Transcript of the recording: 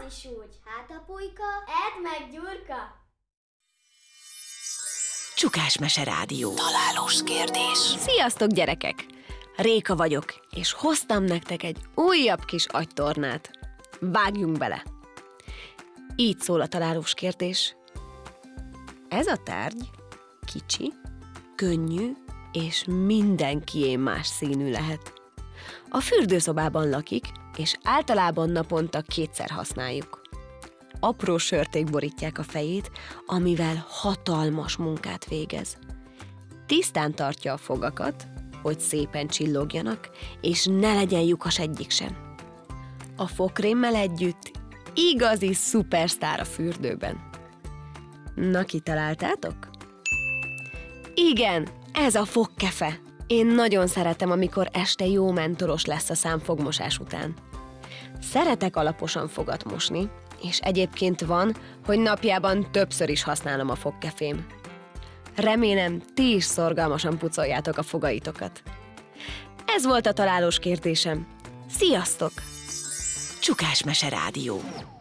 is úgy. Hát a pulyka, edd meg Gyurka. Csukásmese Rádió. Találós kérdés. Sziasztok, gyerekek! Réka vagyok, és hoztam nektek egy újabb kis agytornát. Vágjunk bele! Így szól a találós kérdés. Ez a tárgy kicsi, könnyű, és mindenkié más színű lehet. A fürdőszobában lakik, és általában naponta 2-szer használjuk. Apró sörték borítják a fejét, amivel hatalmas munkát végez. Tisztán tartja a fogakat, hogy szépen csillogjanak, és ne legyen lyukas egyik sem. A fogkrémmel együtt igazi szupersztár a fürdőben. Na, kitaláltátok? Igen, ez a fogkefe. Én nagyon szeretem, amikor este jó mentoros lesz a szám fogmosás után. Szeretek alaposan fogat mosni, és egyébként van, hogy napjában többször is használom a fogkefém. Remélem, ti is szorgalmasan pucoljátok a fogaitokat. Ez volt a találós kérdésem. Sziasztok! Csukásmese Rádió.